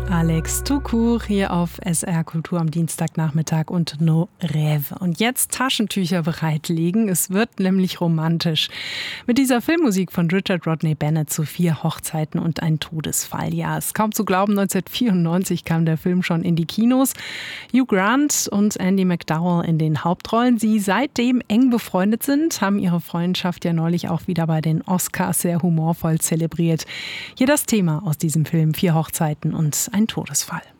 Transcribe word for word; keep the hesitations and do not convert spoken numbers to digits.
Alex Tukur hier auf S R Kultur am Dienstagnachmittag und No Rêve. Und jetzt Taschentücher bereitlegen, es wird nämlich romantisch. Mit dieser Filmmusik von Richard Rodney Bennett zu Vier Hochzeiten und ein Todesfall. Ja, es ist kaum zu glauben, neunzehnhundertvierundneunzig kam der Film schon in die Kinos. Hugh Grant und Andie MacDowell in den Hauptrollen. Sie seitdem eng befreundet sind, haben ihre Freundschaft ja neulich auch wieder bei den Oscars sehr humorvoll zelebriert. Hier das Thema aus diesem Film Vier Hochzeiten und ein Todesfall.